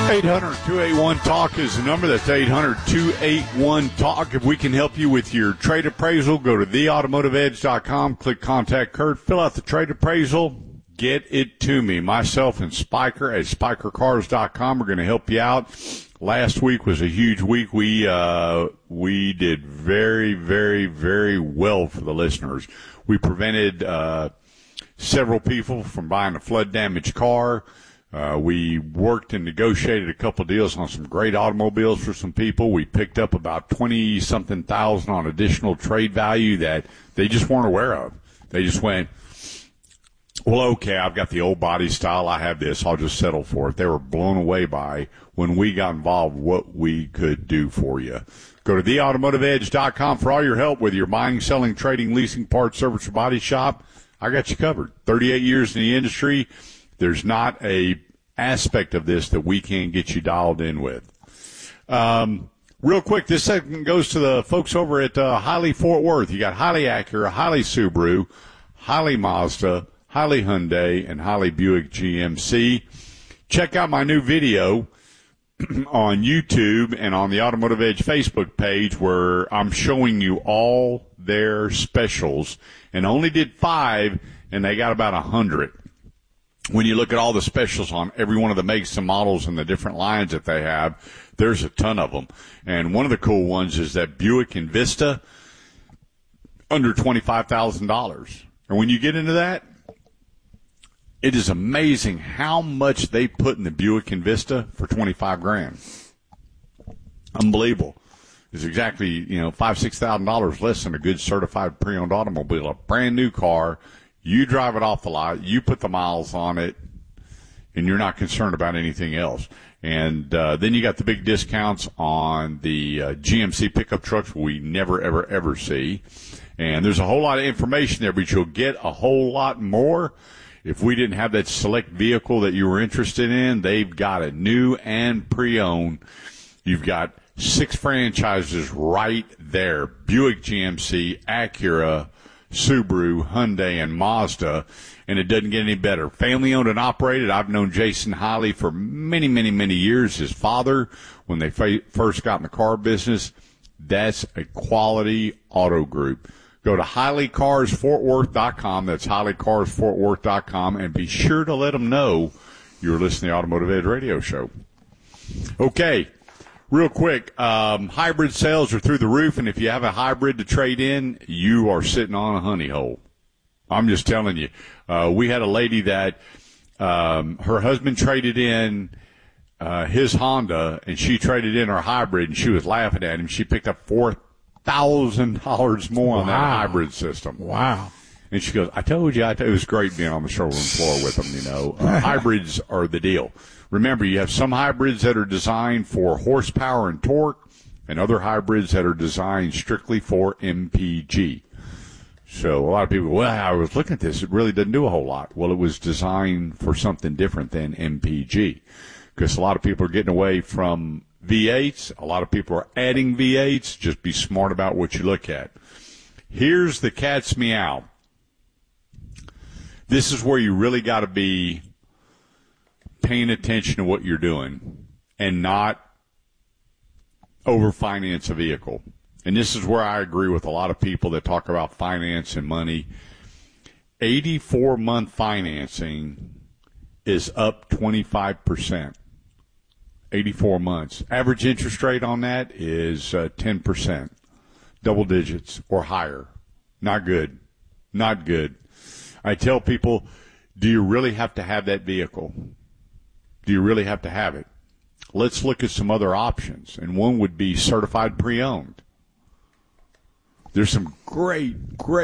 800-281-TALK is the number. That's 800-281-TALK. If we can help you with your trade appraisal, go to theautomotiveedge.com, click Contact Kurt, fill out the trade appraisal, get it to me. Myself and Spiker at spikercars.com are going to help you out. Last week was a huge week. We did very, very, very well for the listeners. We prevented several people from buying a flood-damaged car. We worked and negotiated a couple deals on some great automobiles for some people. We picked up about 20-something thousand on additional trade value that they just weren't aware of. They just went, well, okay, I've got the old body style. I have this. I'll just settle for it. They were blown away by, when we got involved, what we could do for you. Go to theautomotiveedge.com for all your help with your buying, selling, trading, leasing, parts, service, or body shop. I got you covered. 38 years in the industry. There's not a aspect of this that we can't get you dialed in with. Real quick, this segment goes to the folks over at Hiley Fort Worth. You got Hiley Acura, Hiley Subaru, Hiley Mazda, Hiley Hyundai, and Hiley Buick GMC. Check out my new video on YouTube and on the Automotive Edge Facebook page where I'm showing you all their specials, and only did 5, and they got about 100. When you look at all the specials on every one of the makes and models and the different lines that they have, there's a ton of them. And one of the cool ones is that Buick Envista, under $25,000. And when you get into that, it is amazing how much they put in the Buick Envista for $25,000. Unbelievable. It's exactly, $5,000-$6,000 less than a good certified pre-owned automobile. A brand new car, you drive it off the lot, you put the miles on it, and you're not concerned about anything else. And then you got the big discounts on the GMC pickup trucks we never, ever, ever see. And there's a whole lot of information there, but you'll get a whole lot more. If we didn't have that select vehicle that you were interested in, they've got it new and pre-owned. You've got 6 franchises right there: Buick, GMC, Acura, Subaru, Hyundai, and Mazda. And it doesn't get any better. Family owned and operated. I've known Jason Hiley for many, many, many years. His father, when they first got in the car business, that's a quality auto group. Go to HileyCarsFortWorth.com. That's HileyCarsFortWorth.com. And be sure to let them know you're listening to the Automotive Edge Radio Show. Okay, real quick, hybrid sales are through the roof, and if you have a hybrid to trade in, you are sitting on a honey hole. I'm just telling you. We had a lady that her husband traded in his Honda, and she traded in her hybrid, and she was laughing at him. She picked up $4,000 more on that hybrid system. Wow. And she goes, I told you, it was great being on the showroom floor with them, Hybrids are the deal. Remember, you have some hybrids that are designed for horsepower and torque, and other hybrids that are designed strictly for MPG. So a lot of people, I was looking at this, it really doesn't do a whole lot. Well, it was designed for something different than MPG, because a lot of people are getting away from V8s. A lot of people are adding V8s. Just be smart about what you look at. Here's the cat's meow. This is where you really got to be paying attention to what you're doing and not overfinance a vehicle. And this is where I agree with a lot of people that talk about finance and money. 84-month financing is up 25%. 84 months. Average interest rate on that is 10%. Double digits or higher. Not good. Not good. I tell people, do you really have to have that vehicle? Do you really have to have it? Let's look at some other options. And one would be certified pre-owned. There's some great